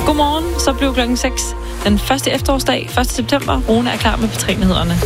Godmorgen, så blev klokken 6. Den første efterårsdag, 1. september. Rune er klar med P3-nyhederne.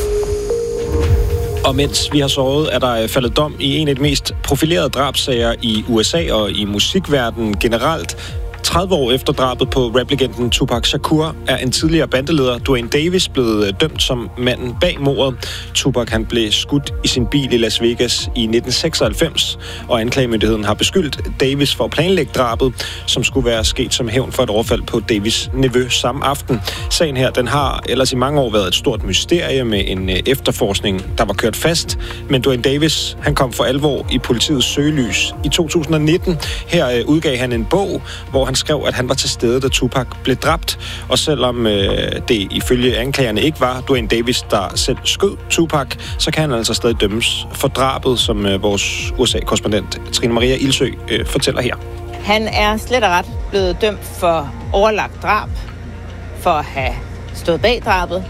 Og mens vi har sovet, er der faldet dom i en af de mest profilerede drabssager i USA og i musikverdenen generelt. 30 år efter drabet på raplegenden Tupac Shakur er en tidligere bandeleder, Duane Davis, blevet dømt som manden bag mordet. Tupac han blev skudt i sin bil i Las Vegas i 1996, og anklagemyndigheden har beskyldt Davis for at planlægge drabet, som skulle være sket som hævn for et overfald på Davis' nevø samme aften. Sagen her, den har ellers i mange år været et stort mysterie med en efterforskning, der var kørt fast. Men Duane Davis, han kom for alvor i politiets søgelys i 2019. Her udgav han en bog, hvor han skrev, at han var til stede, da Tupac blev dræbt. Og selvom det ifølge anklagerne ikke var Duane Davis, der selv skød Tupac, så kan han altså stadig dømmes for drabet, som vores USA-korrespondent Trine Maria Ilsø fortæller her. Han er slet og ret blevet dømt for overlagt drab, for at have stået bag drabet.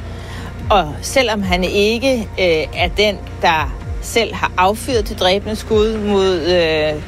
Og selvom han ikke er den, der selv har affyret det dræbende skud mod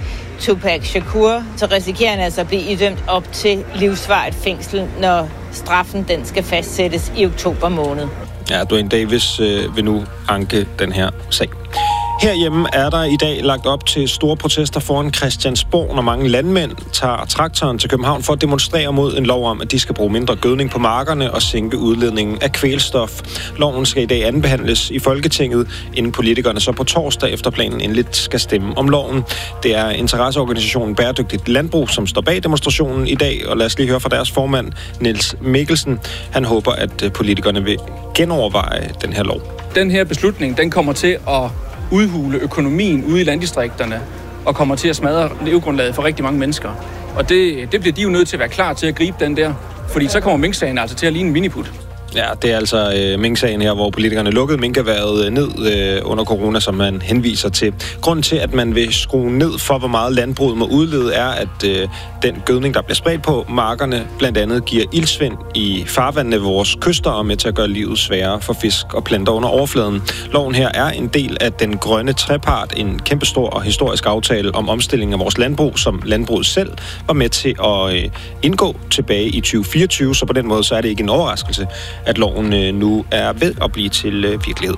Tupac Shakur, så risikerer han altså at blive idømt op til livsvarigt fængsel, når straffen den skal fastsættes i oktober måned. Ja, Duane Davis vil nu anke den her sag. Herhjemme er der i dag lagt op til store protester foran Christiansborg, når mange landmænd tager traktoren til København for at demonstrere mod en lov om, at de skal bruge mindre gødning på markerne og sænke udledningen af kvælstof. Loven skal i dag andenbehandles i Folketinget, inden politikerne så på torsdag efter planen endeligt skal stemme om loven. Det er interesseorganisationen Bæredygtigt Landbrug, som står bag demonstrationen i dag, og lad os lige høre fra deres formand, Niels Mikkelsen. Han håber, at politikerne vil genoverveje den her lov. Den her beslutning, den kommer til at udhule økonomien ude i landdistrikterne og kommer til at smadre levegrundlaget for rigtig mange mennesker. Og det bliver de jo nødt til at være klar til at gribe den der, fordi så kommer minksagen altså til at ligne en miniput. Ja, det er altså minksagen her, hvor politikerne lukkede minkerhvervet ned under corona, som man henviser til. Grunden til, at man vil skrue ned for, hvor meget landbruget må udlede, er, at den gødning, der bliver spredt på markerne, blandt andet giver iltsvind i farvandene ved vores kyster og med til at gøre livet sværere for fisk og planter under overfladen. Loven her er en del af den grønne trepart, en kæmpestor og historisk aftale om omstilling af vores landbrug, som landbruget selv var med til at indgå tilbage i 2024, så på den måde så er det ikke en overraskelse, at loven nu er ved at blive til virkelighed.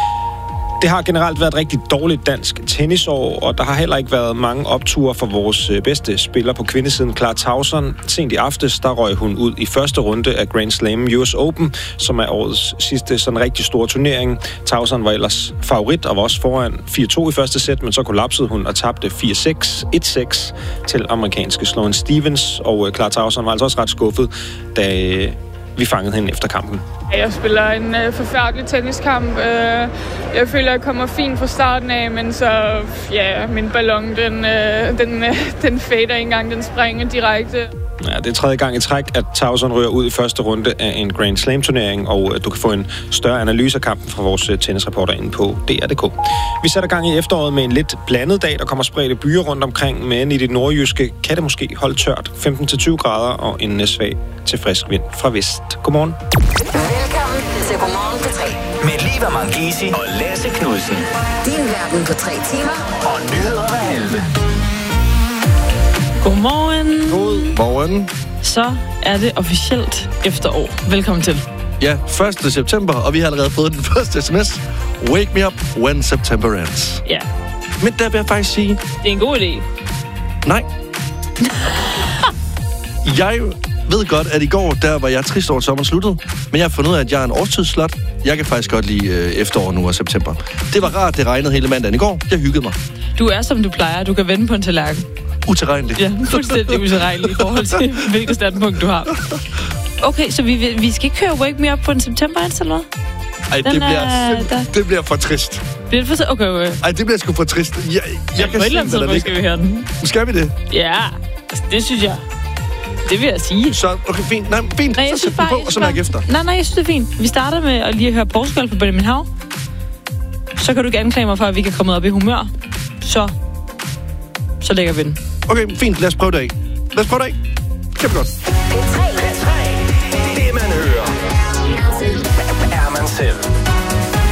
Det har generelt været et rigtig dårligt dansk tennisår, og der har heller ikke været mange opture for vores bedste spiller på kvindesiden, Clara Tauson. Sent i aftes, der røg hun ud i første runde af Grand Slam US Open, som er årets sidste sådan rigtig store turnering. Tauson var ellers favorit og var også foran 4-2 i første sæt, men så kollapsede hun og tabte 4-6, 1-6 til amerikanske Sloane Stevens, og Clara Tauson var altså også ret skuffet, da vi fangede hende efter kampen. Jeg spiller en forfærdelig tenniskamp. Jeg føler, at jeg kommer fint fra starten af, men så, ja, min ballon, den fader en gang, den springer direkte. Ja, det er tredje gang i træk, at Tauson ryger ud i første runde af en Grand Slam-turnering, og du kan få en større analyse af kampen fra vores tennisreporter inde på DR.dk. Vi sætter gang i efteråret med en lidt blandet dag, der kommer spredte byer rundt omkring, men i det nordjyske kan det måske holde tørt. 15-20 grader og en svag til frisk vind fra vest. Godmorgen. Velkommen til Godmorgen på 3. Med Liva Mangisi og Lasse Knudsen. Din verden på 3 timer. Og nyheder hver halve. Godmorgen. Godmorgen. Så er det officielt efterår. Velkommen til. Ja, 1. september, og vi har allerede fået den første sms. Wake me up when September ends. Ja. Men der vil jeg faktisk sige... Det er en god idé. Nej. Jeg ved godt, at i går, der var jeg trist over, at sommeren sluttede. Men jeg har fundet ud af, at jeg er en årstidsslot. Jeg kan faktisk godt lide efterår nu og september. Det var rart, det regnede hele mandagen i går. Jeg hyggede mig. Du er, som du plejer. Du kan vende på en tallerken. Utilregneligt. Ja, fuldstændig utilregneligt i forhold til, hvilket standpunkt du har. Okay, så vi skal ikke køre Wake Me Up på en september, eller hvad? Ej, det bliver for trist. Bliver det for trist? Okay. Ej, det bliver sgu for trist. Jeg kan på et eller andet tidspunkt skal vi høre den. Skal vi det? Ja, det synes jeg. Det vil jeg sige. Så, okay, fint. Nej, fint. Så sæt den på, og så mærk efter. Nej, jeg synes, det er fint. Vi starter med at lige høre Portugal på Benjamin Hav. Så kan du ikke anklage mig for, at vi kan komme op i humør. Så lægger vi den. Okay, fint. Lad os prøve det af. Kæmpe godt. Det man hører, er man selv.